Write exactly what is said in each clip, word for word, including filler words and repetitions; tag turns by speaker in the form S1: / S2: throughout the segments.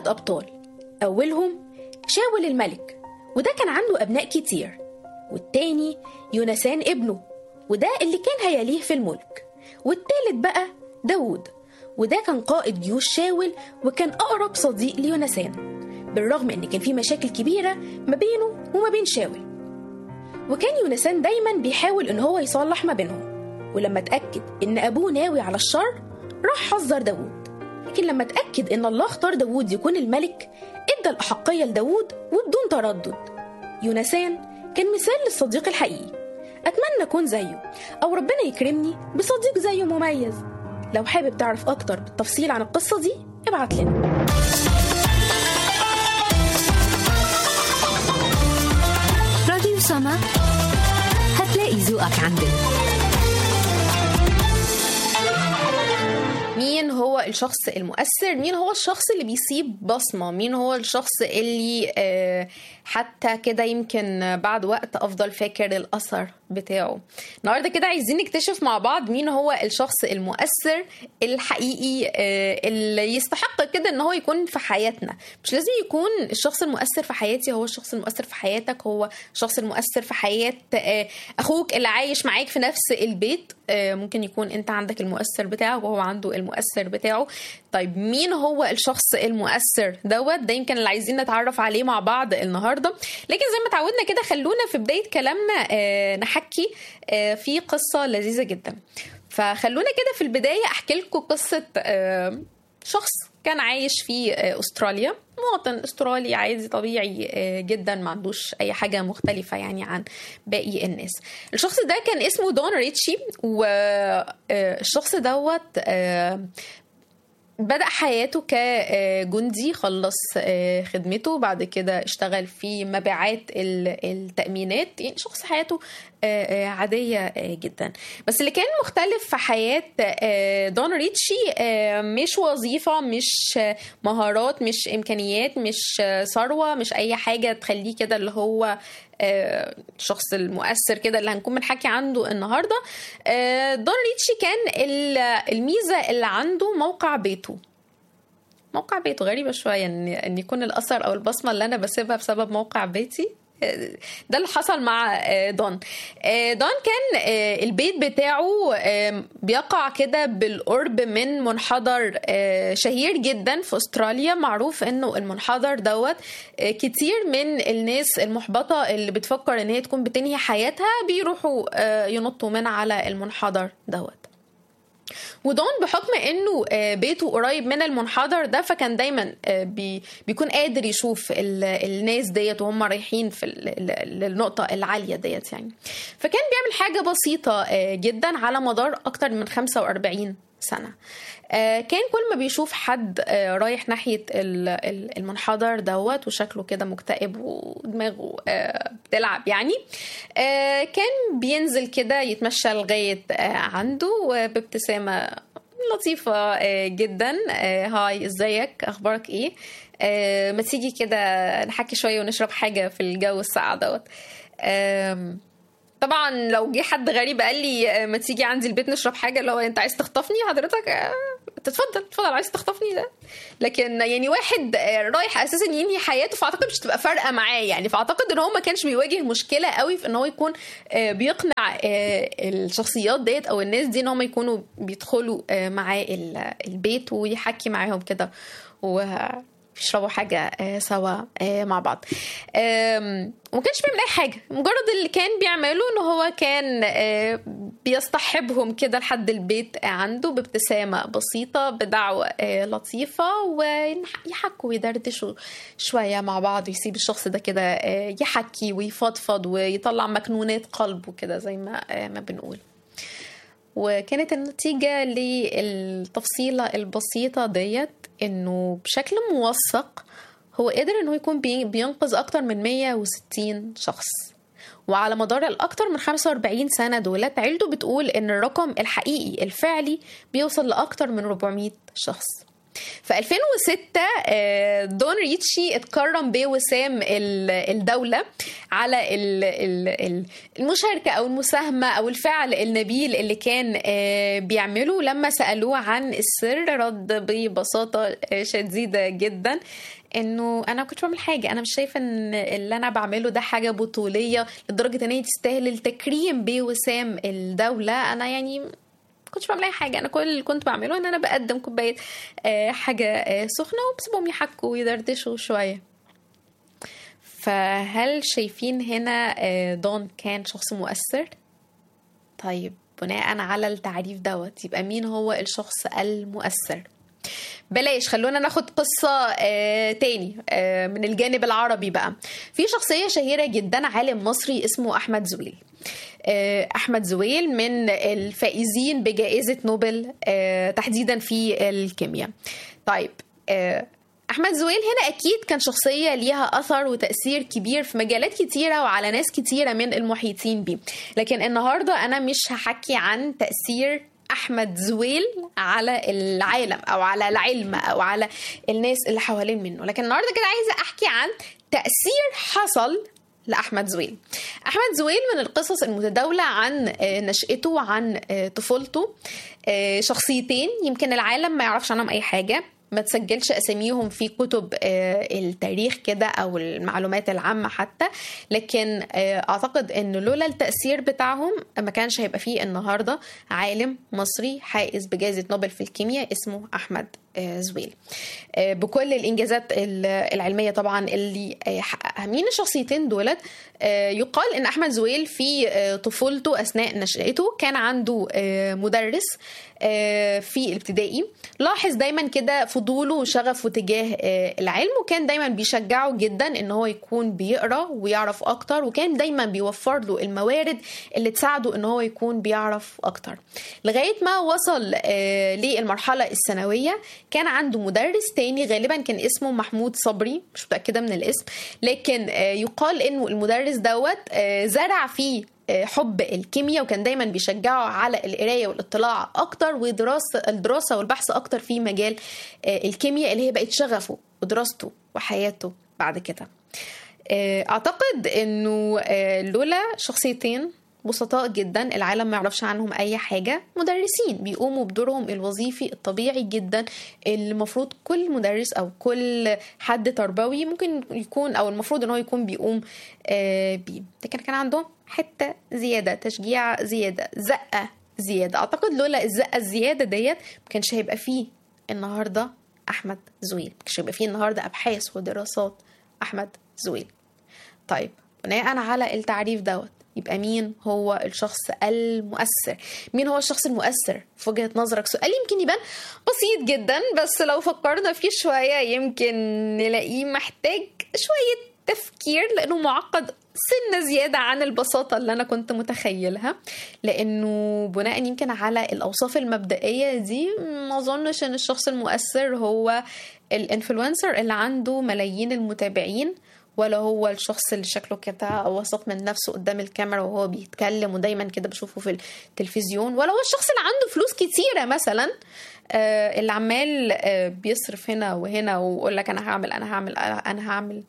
S1: ثلاث أبطال، أولهم شاول الملك، وده كان عنده أبناء كتير، والتاني يونسان ابنه، وده اللي كان هيليه في الملك، والتالت بقى داود، وده كان قائد جيوش شاول وكان أقرب صديق ليونسان، بالرغم إن كان في مشاكل كبيرة ما بينه وما بين شاول. وكان يونسان دايما بيحاول إن هو يصلح ما بينهم، ولما اتأكد إن أبوه ناوي على الشر راح حذر داود، لكن لما اتأكد إن الله اختار داود يكون الملك ادى الأحقية لداود وبدون تردد. يونسان كان مثال للصديق الحقيقي، أتمنى أكون زيه أو ربنا يكرمني بصديق زيه مميز. لو حابب تعرف أكتر بالتفصيل عن القصة دي ابعت لنا.
S2: راديو سما، هتلاقي ذوقك عندنا.
S1: مين هو الشخص المؤثر؟ مين هو الشخص اللي بيسيب بصمة؟ مين هو الشخص اللي حتى كده يمكن بعد وقت أفضل فاكر الأثر بتاعه؟ النهاردة كده عايزين نكتشف مع بعض مين هو الشخص المؤثر الحقيقي اللي يستحق كده ان هو يكون في حياتنا. مش لازم يكون الشخص المؤثر في حياتي هو الشخص المؤثر في حياتك، هو الشخص المؤثر في حياة أخوك اللي عايش معاك في نفس البيت. ممكن يكون انت عندك المؤثر بتاعه وهو عنده المؤثر بتاعه. طيب مين هو الشخص المؤثر دوت؟ ده يمكن اللي عايزين نتعرف عليه مع بعض النهاردة. لكن زي ما تعودنا كده خلونا في بداية كلامنا آه نحكي آه في قصة لذيذة جدا. فخلونا كده في البداية أحكي لكم قصة آه شخص كان عايش في آه أستراليا، مواطن أسترالي عادي طبيعي آه جدا، ما عندوش أي حاجة مختلفة يعني عن باقي الناس. الشخص ده كان اسمه دون ريتشي، والشخص دوت آه بدأ حياته كجندي، خلص خدمته، بعد كده اشتغل في مبيعات التأمينات. يعني شخص حياته عادية جدا. بس اللي كان مختلف في حياة دون ريتشي مش وظيفة، مش مهارات، مش إمكانيات، مش ثروة، مش أي حاجة تخليه كده اللي هو الشخص المؤثر كده اللي هنكون بنحكي عنده النهاردة. دون ريتشي كان الميزة اللي عنده موقع بيته. موقع بيته غريبة شوية ان يكون الأثر أو البصمة اللي أنا بسيبها بسبب موقع بيتي. ده اللي حصل مع دون. دون كان البيت بتاعه بيقع كده بالقرب من منحدر شهير جدا في أستراليا. معروف انه المنحدر دوت كتير من الناس المحبطة اللي بتفكر ان هي تكون بتنهي حياتها بيروحوا ينطوا من على المنحدر دوت. ودون بحكم انه بيته قريب من المنحدر ده فكان دايما بيكون قادر يشوف الناس ديت وهم رايحين في النقطة العالية ديت يعني. فكان بيعمل حاجة بسيطة جدا على مدار اكتر من خمسة وأربعين سنة. كان كل ما بيشوف حد رايح ناحية المنحدر دوت وشكله كده مكتئب ودماغه بتلعب يعني، كان بينزل كده يتمشى لغاية عنده وبابتسامة لطيفة جدا. هاي ازيك، اخبارك ايه، ما تيجي كده نحكي شوية ونشرب حاجة في الجو الساقع دوت. طبعا لو جه حد غريب قال لي ما تيجي عندي البيت نشرب حاجه، لو انت عايز تخطفني حضرتك تتفضل تفضل عايز تخطفني ده. لكن يعني واحد رايح اساسا ينهي حياته فاعتقد مش تبقى فارقه معاه يعني. فاعتقد ان هو ما كانش بيواجه مشكله قوي في ان هو يكون بيقنع الشخصيات ديت او الناس دي ان هم يكونوا بيدخلوا معاه البيت ويحكي معاهم كده و يشربوا حاجة سوا مع بعض. وما كانش بيعمل أي حاجة، مجرد اللي كان بيعمله إنه هو كان بيصطحبهم كده لحد البيت عنده بابتسامة بسيطة بدعوة لطيفة ويحكوا ويدردشوا شوية مع بعض ويسيب الشخص ده كده يحكي ويفضفض ويطلع مكنونات قلبه كده زي ما ما بنقول. وكانت النتيجة للتفصيلة البسيطة ديت انه بشكل موثق هو قدر انه يكون بينقذ اكتر من مية وستين شخص. وعلى مدار الاكتر من خمسة وأربعين سنة دولت عيلته بتقول ان الرقم الحقيقي الفعلي بيوصل لاكتر من أربعمية شخص. في ألفين وستة دون ريتشي اتكرم بوسام الدولة على المشاركة أو المساهمة أو الفعل النبيل اللي كان بيعمله. لما سألوه عن السر رد ببساطة شديدة جدا انه انا كنت بعمل حاجه، انا مش شايفه ان اللي انا بعمله ده حاجه بطوليه لدرجه ان هي تستاهل التكريم بوسام الدوله. انا يعني كنتش بعمل اي حاجه، انا كل اللي كنت بعمله ان انا بقدم كوبايه حاجه سخنه وبسيبهم يحكوا ويدردشوا شويه. فهل شايفين هنا دون كان شخص مؤثر؟ طيب بناء على التعريف دوت يبقى مين هو الشخص المؤثر؟ بلاش، خلونا ناخد قصة آه تاني آه من الجانب العربي بقى. في شخصية شهيرة جدا، عالم مصري اسمه أحمد زويل. آه أحمد زويل من الفائزين بجائزة نوبل آه تحديدا في الكيمياء. طيب آه أحمد زويل هنا أكيد كان شخصية ليها أثر وتأثير كبير في مجالات كتيرة وعلى ناس كتيرة من المحيطين بيه، لكن النهاردة أنا مش هحكي عن تأثير أحمد زويل على العالم أو على العلم أو على الناس اللي حوالين منه، لكن النهاردة كده عايزة أحكي عن تأثير حصل لأحمد زويل. أحمد زويل من القصص المتداولة عن نشأته وعن طفولته، شخصيتين يمكن العالم ما يعرفش عنهم أي حاجة، ما تسجلش أساميهم في كتب التاريخ كده أو المعلومات العامة حتى، لكن أعتقد أن لولا التأثير بتاعهم ما كانش هيبقى فيه النهاردة عالم مصري حائز بجائزة نوبل في الكيمياء اسمه أحمد زويل بكل الإنجازات العلمية طبعا اللي حققها. مين الشخصيتين دولت؟ يقال أن أحمد زويل في طفولته أثناء نشأته كان عنده مدرس في الابتدائي لاحظ دايما كده فضوله وشغفه تجاه العلم، وكان دايما بيشجعه جدا ان هو يكون بيقرأ ويعرف اكتر، وكان دايما بيوفر له الموارد اللي تساعده ان هو يكون بيعرف اكتر لغاية ما وصل للمرحلة الثانوية. كان عنده مدرس تاني غالبا كان اسمه محمود صبري، مش متأكدة من الاسم، لكن يقال انه المدرس دوت زرع فيه حب الكيمياء، وكان دايما بيشجعه على القرايه والاطلاع اكتر ودراسه الدراسه والبحث اكتر في مجال الكيمياء اللي هي بقت شغفه ودراسته وحياته بعد كده. اعتقد انه لولا شخصيتين بسطاء جدا العالم ما يعرفش عنهم اي حاجه، مدرسين بيقوموا بدورهم الوظيفي الطبيعي جدا اللي المفروض كل مدرس او كل حد تربوي ممكن يكون او المفروض ان هو يكون بيقوم بيه، لكن كان عندهم حته زياده، تشجيع زياده، زقه زياده. اعتقد لولا الزقه الزياده ديت ما كانش هيبقى فيه النهارده احمد زويل، ما كانش هيبقى فيه النهارده ابحاث ودراسات احمد زويل. طيب بناء على التعريف دوت يبقى مين هو الشخص المؤثر؟ مين هو الشخص المؤثر في وجهة نظرك؟ سؤال يمكن يبان بسيط جدا، بس لو فكرنا فيه شوية يمكن نلاقيه محتاج شوية تفكير لأنه معقد سنة زيادة عن البساطة اللي أنا كنت متخيلها، لأنه بناء يمكن على الأوصاف المبدئية دي ما أظنش أن الشخص المؤثر هو الانفلونسر اللي عنده ملايين المتابعين، ولا هو الشخص اللي شكله كده واثق من نفسه قدام الكاميرا وهو بيتكلم ودايما كده بشوفه في التلفزيون، ولا هو الشخص اللي عنده فلوس كتيرة مثلا آه اللي عمال آه بيصرف هنا وهنا ويقول لك أنا هعمل أنا هعمل أنا هعمل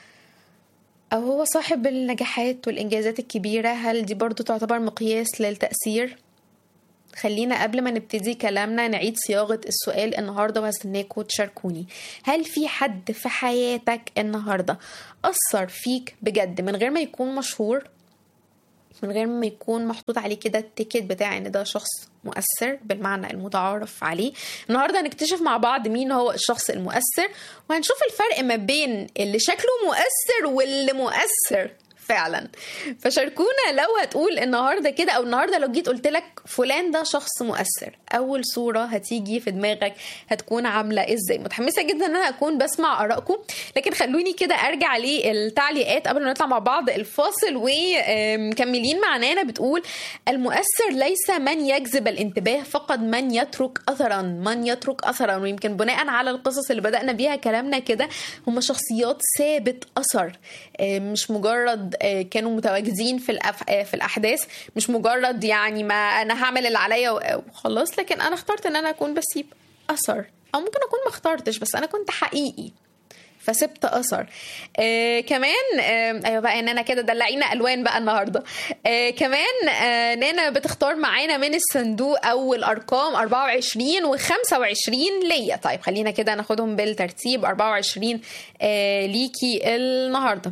S1: أو هو صاحب النجاحات والإنجازات الكبيرة. هل دي برضو تعتبر مقياس للتأثير؟ خلينا قبل ما نبتدي كلامنا نعيد صياغة السؤال النهاردة وهستناكوا تشاركوني. هل في حد في حياتك النهاردة أثر فيك بجد من غير ما يكون مشهور، من غير ما يكون محطوط عليه كده التيكت بتاع ان ده شخص مؤثر بالمعنى المتعارف عليه؟ النهاردة هنكتشف مع بعض مين هو الشخص المؤثر، وهنشوف الفرق ما بين اللي شكله مؤثر واللي مؤثر فعلا. فشاركونا لو هتقول النهارده كده، او النهارده لو جيت قلت لك فلان ده شخص مؤثر، اول صوره هتيجي في دماغك هتكون عامله ازاي؟ متحمسه جدا ان انا اكون بسمع ارائكم، لكن خلوني كده ارجع للتعليقات قبل ما نطلع مع بعض الفاصل. ومكملين معنانا بتقول المؤثر ليس من يجذب الانتباه فقط من يترك اثرا، من يترك اثرا. ويمكن بناء على القصص اللي بدأنا بيها كلامنا كده هم شخصيات ثابت اثر، مش مجرد كانوا متواجدين في في الاحداث، مش مجرد يعني ما انا هعمل اللي عليا وخلاص، لكن انا اخترت ان انا اكون بسيب اثر او ممكن اكون ما اخترتش بس انا كنت حقيقي فسبت اثر. آه كمان آه ايوه بقى نانا كده دلعينا الوان بقى النهارده. آه كمان آه نانا بتختار معانا من الصندوق اول ارقام أربعة وعشرين وخمسة وعشرين ليا. طيب خلينا كده ناخدهم بالترتيب. أربعة وعشرين آه ليكي النهارده،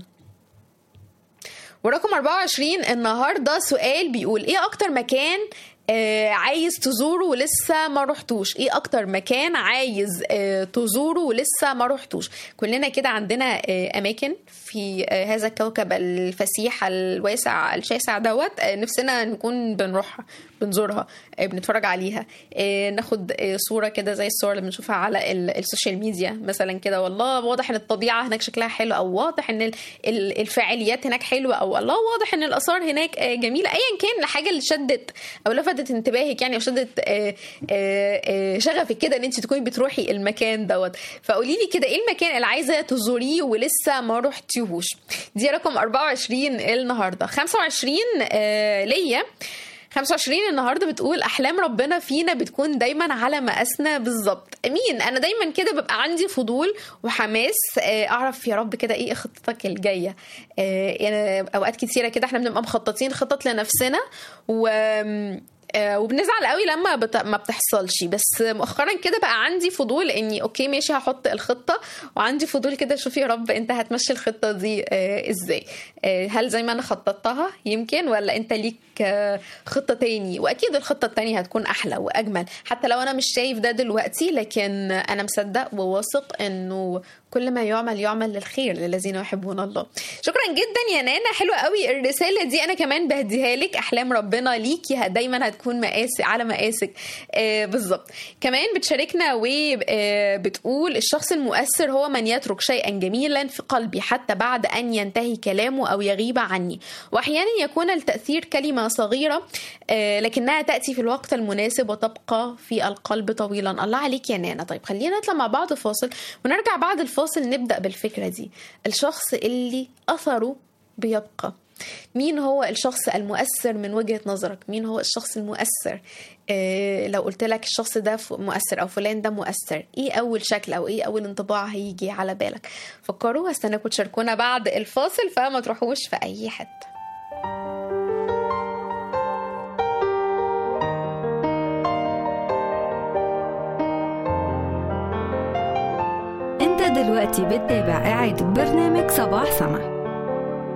S1: ورقم أربعة وعشرين النهارده سؤال بيقول ايه اكتر مكان آه عايز تزوره ولسه ما رحتوش؟ ايه اكتر مكان عايز آه تزوره ولسه ما رحتوش؟ كلنا كده عندنا آه اماكن في آه هذا الكوكب الفسيح الواسع الشاسع دوت آه نفسنا نكون بنروحها بنزورها آه بنتفرج عليها آه ناخد آه صورة كده زي الصور اللي بنشوفها على السوشيال ميديا مثلا كده، والله واضح ان الطبيعة هناك شكلها حلو، او واضح ان الفعاليات هناك حلوة، او الله واضح ان الاثار هناك آه جميلة. ايا كان الحاجة اللي شدت او لفتت انتباهك يعني، او شدت آه آه شغفك كده ان انت تكوني بتروحي المكان دوت. فقولي لي كده ايه المكان اللي عايزه تزوريه ولسه ما رحتيهوش؟ دي رقم أربعة وعشرين النهارده. خمسة وعشرين آه ليا خمسة وعشرين النهارده بتقول احلام ربنا فينا بتكون دايما على مقاسنا بالظبط. امين. انا دايما كده ببقى عندي فضول وحماس اعرف يا رب كده ايه خطتك الجايه. يعني اوقات كتيره كده احنا بنبقى مخططين خطط لنفسنا و وبنزعل قوي لما بت... ما بتحصلش، بس مؤخرا كده بقى عندي فضول اني اوكي ماشي هحط الخطة، وعندي فضول كده اشوف يا رب انت هتمشي الخطة دي آه ازاي. آه هل زي ما انا خططتها يمكن، ولا انت ليك آه خطة تاني؟ واكيد الخطة التانية هتكون احلى واجمل حتى لو انا مش شايف ده دلوقتي، لكن انا مصدق وواثق انه كل ما يعمل يعمل للخير للذين يحبون الله. شكرا جدا يا نانا، حلوة قوي الرسالة دي، انا كمان بهديها لك. احلام ربنا ليكي دايما هتكون مقاسي على مقاسك آه بالظبط. كمان بتشاركنا وبتقول الشخص المؤثر هو من يترك شيئا جميلا في قلبي حتى بعد ان ينتهي كلامه او يغيب عني، واحيانا يكون التأثير كلمة صغيرة آه لكنها تأتي في الوقت المناسب وتبقى في القلب طويلا. الله عليك يا نانا. طيب خلينا نطلع مع بعض فاصل ونرجع بعد الفاصل نبدأ بالفكرة دي. الشخص اللي أثره بيبقى، مين هو الشخص المؤثر من وجهة نظرك؟ مين هو الشخص المؤثر؟ إيه لو قلت لك الشخص ده مؤثر أو فلان ده مؤثر، إيه أول شكل أو إيه أول انطباع هيجي على بالك؟ فكروا، هستناكم تشاركونا بعد الفاصل، فما تروحوش في أي حتة.
S2: انت دلوقتي بتتابع إعادة برنامج صباح سما.